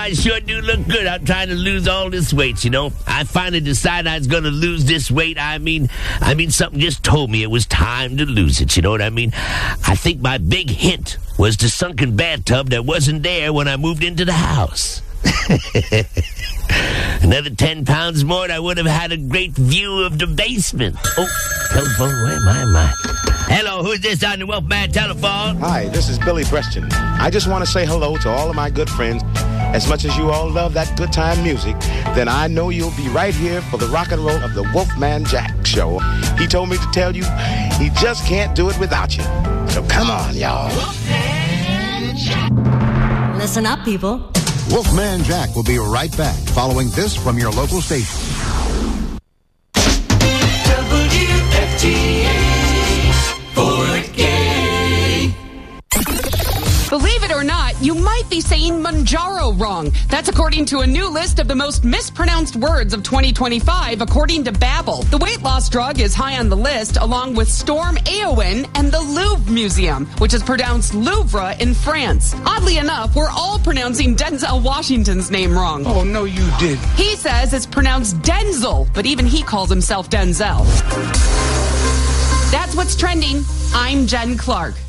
I sure do look good. I'm trying to lose all this weight, you know. I finally decided I was going to lose this weight. I mean, something just told me it was time to lose it, you know what I mean? I think my big hint was the sunken bathtub that wasn't there when I moved into the house. Another 10 pounds more and I would have had a great view of the basement. Oh, telephone, where am I? Hello, who's this on the Wolfman telephone? Hi, this is Billy Preston. I just want to say hello to all of my good friends. As much as you all love that good time music, then I know you'll be right here for the rock and roll of the Wolfman Jack Show. He told me to tell you he just can't do it without you. So come on, y'all. Wolfman Jack. Listen up, people. Wolfman Jack will be right back following this from your local station. WFTA for gay. Believe it or not, you might be saying Manjaro wrong. That's according to a new list of the most mispronounced words of 2025, according to Babbel. The weight loss drug is high on the list, along with Storm Éowyn and the Louvre Museum, which is pronounced Louvre in France. Oddly enough, we're all pronouncing Denzel Washington's name wrong. Oh, no, you didn't. He says it's pronounced Denzel, but even he calls himself Denzel. That's what's trending. I'm Jen Clark.